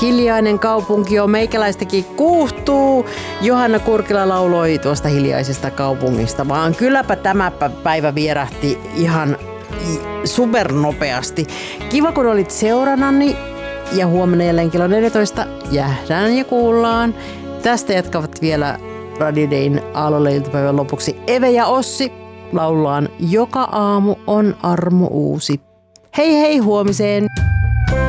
Hiljainen kaupunki on meikäläistäkin kuuhtuu. Johanna Kurkila lauloi tuosta hiljaisesta kaupungista, vaan kylläpä tämä päivä vierähti ihan supernopeasti. Kiva kun olit seurannani ja huomenna jälleen kello 14 jähdään ja kuullaan. Tästä jatkavat vielä Radio Dayn Aallolle iltapäivän lopuksi Eve ja Ossi. Laullaan Joka aamu on armo uusi. Hei hei huomiseen!